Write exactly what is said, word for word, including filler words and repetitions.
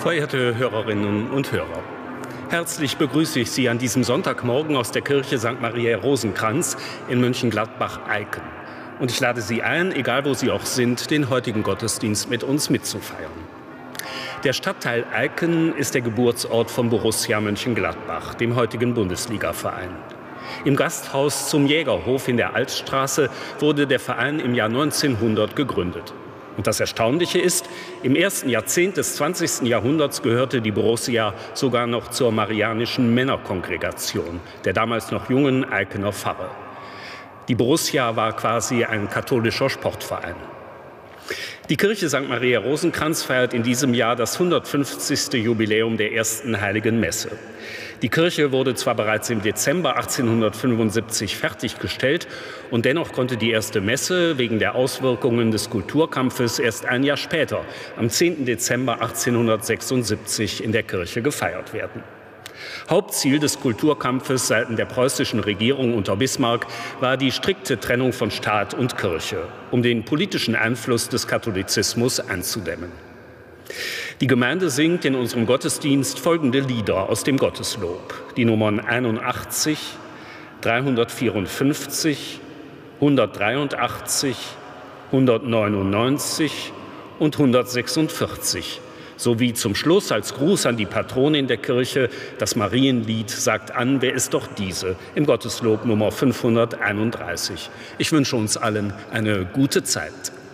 Verehrte Hörerinnen und Hörer, herzlich begrüße ich Sie an diesem Sonntagmorgen aus der Kirche Sankt Mariä Rosenkranz in Mönchengladbach-Eicken. Und ich lade Sie ein, egal wo Sie auch sind, den heutigen Gottesdienst mit uns mitzufeiern. Der Stadtteil Eicken ist der Geburtsort von Borussia Mönchengladbach, dem heutigen Bundesligaverein. Im Gasthaus zum Jägerhof in der Altstraße wurde der Verein im Jahr neunzehnhundert gegründet. Und das Erstaunliche ist, im ersten Jahrzehnt des zwanzigsten Jahrhunderts gehörte die Borussia sogar noch zur Marianischen Männerkongregation, der damals noch jungen Eikener Pfarre. Die Borussia war quasi ein katholischer Sportverein. Die Kirche Sankt Mariä Rosenkranz feiert in diesem Jahr das hundertfünfzigste Jubiläum der ersten Heiligen Messe. Die Kirche wurde zwar bereits im Dezember achtzehnhundertfünfundsiebzig fertiggestellt und dennoch konnte die erste Messe wegen der Auswirkungen des Kulturkampfes erst ein Jahr später, am zehnten Dezember achtzehnhundertsechsundsiebzig, in der Kirche gefeiert werden. Hauptziel des Kulturkampfes seitens der preußischen Regierung unter Bismarck war die strikte Trennung von Staat und Kirche, um den politischen Einfluss des Katholizismus einzudämmen. Die Gemeinde singt in unserem Gottesdienst folgende Lieder aus dem Gotteslob: die Nummern einundachtzig, dreihundertvierundfünfzig, hundertdreiundachtzig, hundertneunundneunzig und hundertsechsundvierzig. Sowie zum Schluss als Gruß an die Patronin der Kirche das Marienlied Sagt an, wer ist doch diese, im Gotteslob Nummer fünfhunderteinunddreißig. Ich wünsche uns allen eine gute Zeit.